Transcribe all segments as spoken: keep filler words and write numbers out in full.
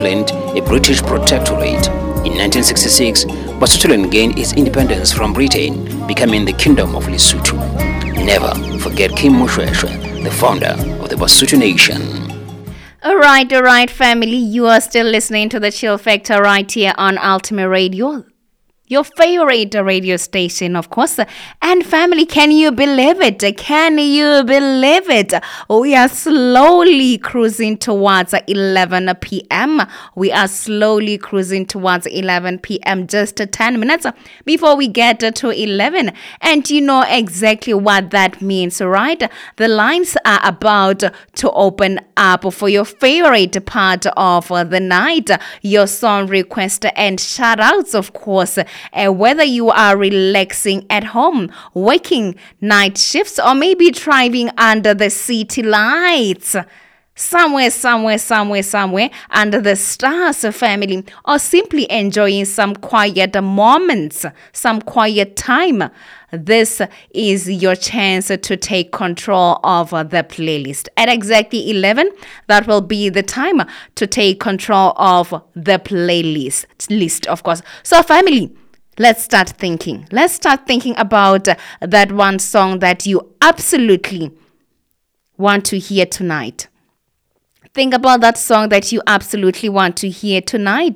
a British protectorate. In nineteen sixty-six, Basutoland gained its independence from Britain, becoming the Kingdom of Lesotho. Never forget Kim Moshweshwe, the founder of the Basotho Nation. Alright, alright family, you are still listening to the Chill Factor right here on Ultimate Radio, your favorite radio station, of course. And family, can you believe it? Can you believe it? We are slowly cruising towards eleven p.m. We are slowly cruising towards eleven p.m. Just ten minutes before we get to eleven. And you know exactly what that means, right? The lines are about to open up for your favorite part of the night, your song request and shout outs, of course. Uh, whether you are relaxing at home, working night shifts, or maybe driving under the city lights, somewhere, somewhere, somewhere, somewhere under the stars, family, or simply enjoying some quiet moments, some quiet time, this is your chance to take control of the playlist. At exactly eleven, that will be the time to take control of the playlist, list, of course. So, family, let's start thinking. Let's start thinking about that one song that you absolutely want to hear tonight. Think about that song that you absolutely want to hear tonight.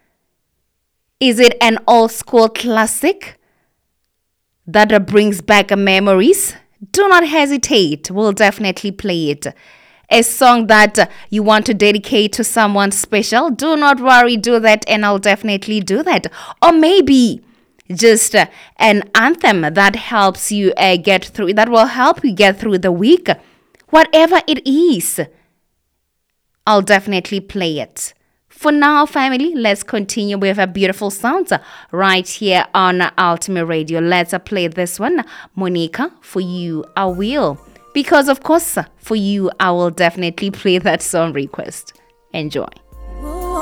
Is it an old school classic that brings back memories? Do not hesitate. We'll definitely play it. A song that you want to dedicate to someone special? Do not worry, do that, and I'll definitely do that. Or maybe just uh, an anthem that helps you uh, get through, that will help you get through the week. Whatever it is, I'll definitely play it. For now, family, let's continue with a beautiful sounds right here on Ultimate Radio. Let's play this one, Monica, For You I Will. Because, of course, for you, I will definitely play that song request. Enjoy.